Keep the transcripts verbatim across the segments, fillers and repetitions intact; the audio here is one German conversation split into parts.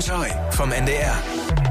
Enjoy vom N D R.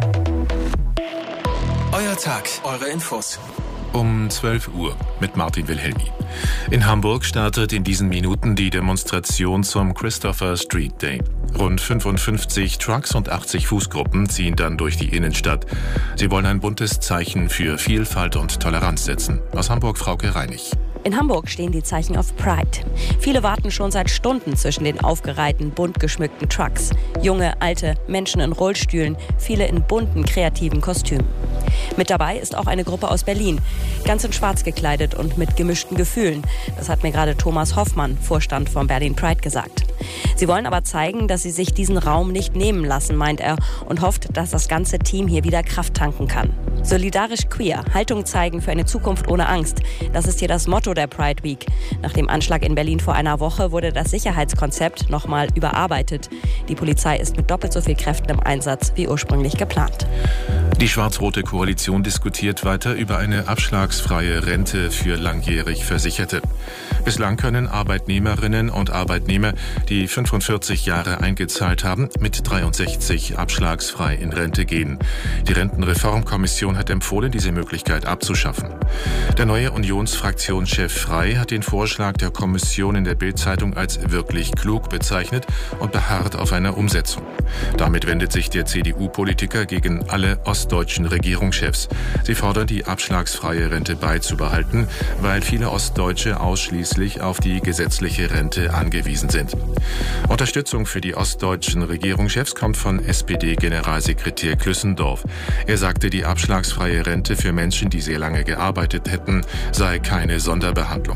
Euer Tag, eure Infos. Um zwölf Uhr mit Martin Wilhelmi. In Hamburg startet in diesen Minuten die Demonstration zum Christopher Street Day. Rund fünfundfünfzig Trucks und achtzig Fußgruppen ziehen dann durch die Innenstadt. Sie wollen ein buntes Zeichen für Vielfalt und Toleranz setzen. Aus Hamburg Frauke Reinig. In Hamburg stehen die Zeichen auf Pride. Viele warten schon seit Stunden zwischen den aufgereihten, bunt geschmückten Trucks. Junge, alte, Menschen in Rollstühlen, viele in bunten, kreativen Kostümen. Mit dabei ist auch eine Gruppe aus Berlin, ganz in schwarz gekleidet und mit gemischten Gefühlen. Das hat mir gerade Thomas Hoffmann, Vorstand von Berlin Pride, gesagt. Sie wollen aber zeigen, dass sie sich diesen Raum nicht nehmen lassen, meint er, und hofft, dass das ganze Team hier wieder Kraft tanken kann. Solidarisch queer, Haltung zeigen für eine Zukunft ohne Angst. Das ist hier das Motto der Pride Week. Nach dem Anschlag in Berlin vor einer Woche wurde das Sicherheitskonzept nochmal überarbeitet. Die Polizei ist mit doppelt so viel Kräften im Einsatz wie ursprünglich geplant. Die schwarz-rote Koalition diskutiert weiter über eine abschlagsfreie Rente für langjährig Versicherte. Bislang können Arbeitnehmerinnen und Arbeitnehmer, die fünfundvierzig Jahre eingezahlt haben, mit dreiundsechzig abschlagsfrei in Rente gehen. Die Rentenreformkommission hat empfohlen, diese Möglichkeit abzuschaffen. Der neue Unionsfraktionschef Frey hat den Vorschlag der Kommission in der Bild-Zeitung als wirklich klug bezeichnet und beharrt auf einer Umsetzung. Damit wendet sich der C D U-Politiker gegen alle ostdeutschen Regierungschefs. Sie fordern, die abschlagsfreie Rente beizubehalten, weil viele Ostdeutsche ausschließlich auf die gesetzliche Rente angewiesen sind. Unterstützung für die ostdeutschen Regierungschefs kommt von S P D-Generalsekretär Klüssendorf. Er sagte, die abschlagsfreie Rente für Menschen, die sehr lange gearbeitet hätten, sei keine Sonderbehandlung.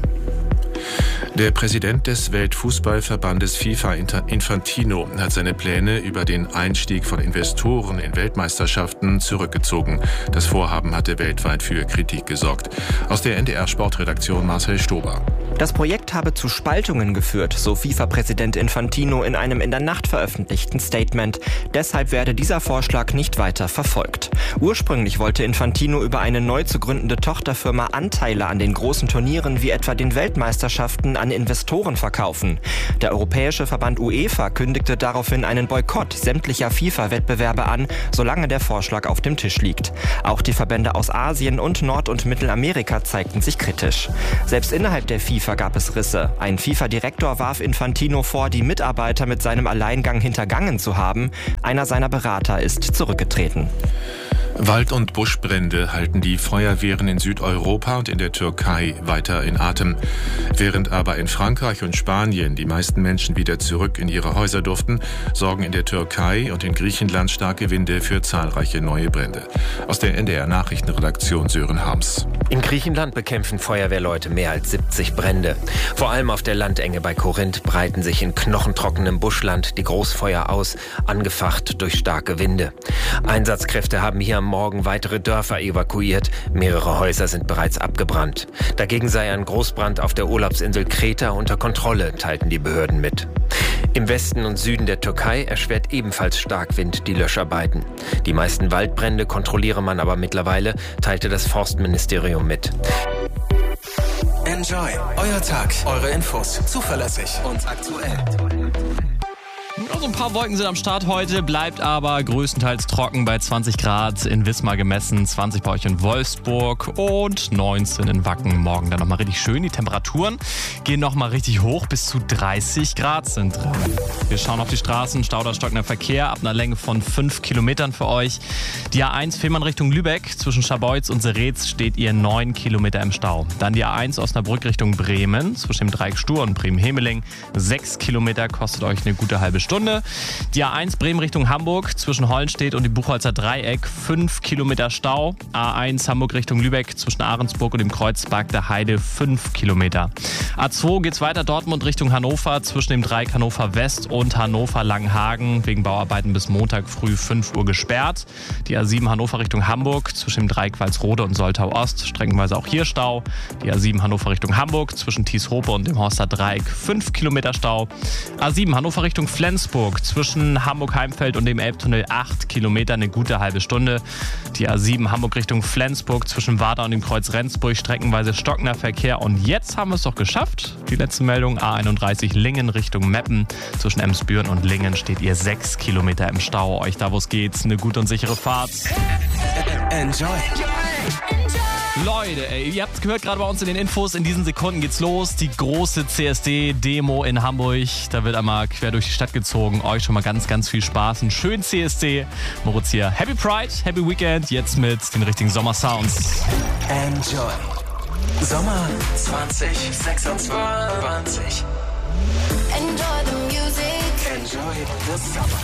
Der Präsident des Weltfußballverbandes FIFA, Infantino, hat seine Pläne über den Einstieg von Investoren in Weltmeisterschaften zurückgezogen. Das Vorhaben hatte weltweit für Kritik gesorgt. Aus der N D R-Sportredaktion Marcel Stober. Das Projekt habe zu Spaltungen geführt, so FIFA-Präsident Infantino in einem in der Nacht veröffentlichten Statement. Deshalb werde dieser Vorschlag nicht weiter verfolgt. Ursprünglich wollte Infantino über eine neu zu gründende Tochterfirma Anteile an den großen Turnieren wie etwa den Weltmeisterschaften an Investoren verkaufen. Der europäische Verband UEFA kündigte daraufhin einen Boykott sämtlicher FIFA-Wettbewerbe an, solange der Vorschlag auf dem Tisch liegt. Auch die Verbände aus Asien und Nord- und Mittelamerika zeigten sich kritisch. Selbst innerhalb der FIFA gab es Risse. Ein FIFA-Direktor warf Infantino vor, die Mitarbeiter mit seinem Alleingang hintergangen zu haben. Einer seiner Berater ist zurückgetreten. Wald- und Buschbrände halten die Feuerwehren in Südeuropa und in der Türkei weiter in Atem. Während aber in Frankreich und Spanien die meisten Menschen wieder zurück in ihre Häuser durften, sorgen in der Türkei und in Griechenland starke Winde für zahlreiche neue Brände. Aus der N D R-Nachrichtenredaktion Sören Harms. In Griechenland bekämpfen Feuerwehrleute mehr als siebzig Brände. Vor allem auf der Landenge bei Korinth breiten sich in knochentrockenem Buschland die Großfeuer aus, angefacht durch starke Winde. Einsatzkräfte haben hier am Morgen weitere Dörfer evakuiert. Mehrere Häuser sind bereits abgebrannt. Dagegen sei ein Großbrand auf der Urlaubsinsel Kreta unter Kontrolle, teilten die Behörden mit. Im Westen und Süden der Türkei erschwert ebenfalls Starkwind die Löscharbeiten. Die meisten Waldbrände kontrolliere man aber mittlerweile, teilte das Forstministerium mit. Enjoy, euer Tag, eure Infos, zuverlässig und aktuell. Also ein paar Wolken sind am Start heute, bleibt aber größtenteils trocken bei zwanzig Grad in Wismar gemessen, zwanzig bei euch in Wolfsburg und neunzehn in Wacken. Morgen dann nochmal richtig schön. Die Temperaturen gehen nochmal richtig hoch, bis zu dreißig Grad sind drin. Wir schauen auf die Straßen, Stau oder stockender Verkehr ab einer Länge von fünf Kilometern für euch. Die A eins Fehmarn Richtung Lübeck, zwischen Scharbeutz und Seretz steht ihr neun Kilometer im Stau. Dann die A eins Osnabrück Richtung Bremen, zwischen dem Dreieck Stur und Bremen-Hemeling, sechs Kilometer, kostet euch eine gute halbe Stunde. Die A eins Bremen Richtung Hamburg, zwischen Hollenstedt und dem Buchholzer Dreieck, fünf Kilometer Stau. A eins Hamburg Richtung Lübeck, zwischen Ahrensburg und dem Kreuzberg der Heide, fünf Kilometer. A zwei geht's weiter Dortmund Richtung Hannover, zwischen dem Dreieck Hannover West und Hannover Langenhagen, wegen Bauarbeiten bis Montag früh fünf Uhr gesperrt. Die A sieben Hannover Richtung Hamburg, zwischen dem Dreieck Walsrode und Soltau Ost, streckenweise auch hier Stau. Die A sieben Hannover Richtung Hamburg, zwischen Thieshope und dem Horster Dreieck, fünf Kilometer Stau. A sieben Hannover Richtung Flensburg, Flensburg zwischen Hamburg-Heimfeld und dem Elbtunnel acht Kilometer, eine gute halbe Stunde. Die A sieben Hamburg Richtung Flensburg zwischen Warta und dem Kreuz Rendsburg streckenweise stockender Verkehr. Und jetzt haben wir es doch geschafft. Die letzte Meldung, A einunddreißig Lingen Richtung Meppen. Zwischen Emsbüren und Lingen steht ihr sechs Kilometer im Stau. Euch da, wo es geht, eine gute und sichere Fahrt. Enjoy. Leute, ey, ihr habt gehört gerade bei uns in den Infos, in diesen Sekunden geht's los. Die große C S D-Demo in Hamburg. Da wird einmal quer durch die Stadt gezogen. Euch schon mal ganz, ganz viel Spaß. Einen schönen C S D. Moritz hier. Happy Pride, Happy Weekend. Jetzt mit den richtigen Sommer-Sounds. Enjoy. Sommer zwanzig sechsundzwanzig. Enjoy the music. Enjoy the summer.